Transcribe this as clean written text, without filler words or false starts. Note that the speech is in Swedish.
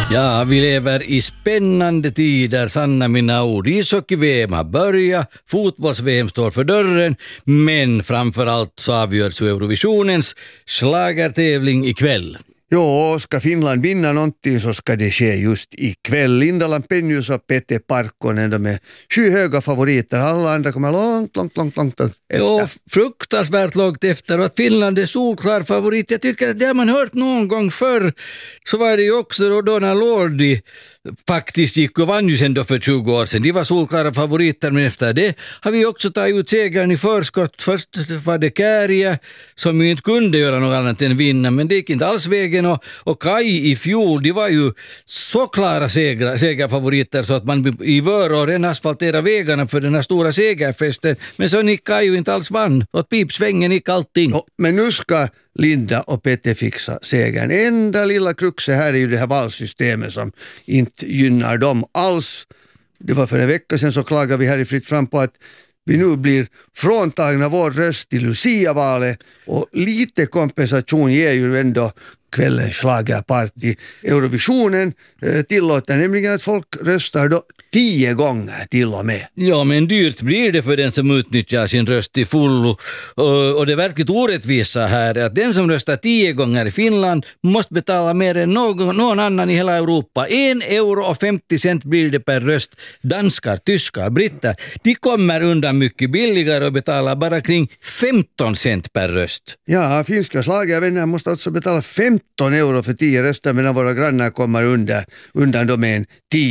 Ja, vi lever i spännande tider, sanna mina ord. Ishockey-VM har börjat, fotbolls-VM står för dörren, men framförallt så avgörs Eurovisionens schlagertävling ikväll. Jo, ska Finland vinna någonting så ska det ske just ikväll. Linda Lampenius och Pete Parkkonen, de är skyhöga favoriter. Alla andra kommer långt efter. Jo, fruktansvärt långt efter, och att Finland är solklar favorit. Jag tycker att det har man hört någon gång förr. Så var det ju också då när Lordi faktiskt gick och vann ju sen då för 20 år sedan. De var solklara favoriter, men efter det har vi också tagit ut segern i förskott. Först var det Kääriä som ju inte kunde göra något annat än vinna, men det gick inte alls vägen. Och Kai i fjol, de var ju så klara segerfavoriter så att man i Vörå redan asfalterade vägarna för den här stora segerfesten. Men så gick Kai ju inte alls vann. Och pipsvängen gick allting. Ja, men nu ska Linda och Pete fixa segern. Enda lilla kruxet här är ju det här valsystemet som inte gynnar dem alls. Det var för en vecka sedan så klagade vi här i Fritt fram på att vi nu blir fråntagna vår röst till Lucia-valet, och lite kompensation ger ju ändå kvällens schlagerparty. Eurovisionen tillåter nämligen att folk röstar då 10 gånger till och med. Ja, men dyrt blir det för den som utnyttjar sin röst till fullo. Och det verkligt orättvisa här är att den som röstar 10 gånger i Finland måste betala mer än någon annan i hela Europa. 1,50 euro blir det per röst. Danskar, tyskar, britter, de kommer undan mycket billigare och betalar bara kring 15 cent per röst. Ja, finska schlagervänner måste alltså betala 15 euro för 10 röster, medan våra grannar kommer undan då med en 10